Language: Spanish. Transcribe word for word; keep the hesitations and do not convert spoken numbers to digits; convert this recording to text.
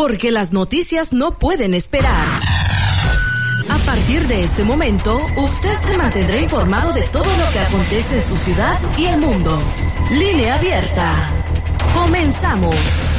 porque las noticias no pueden esperar. A partir de este momento, usted se mantendrá informado de todo lo que acontece en su ciudad y el mundo. Línea abierta. Comenzamos.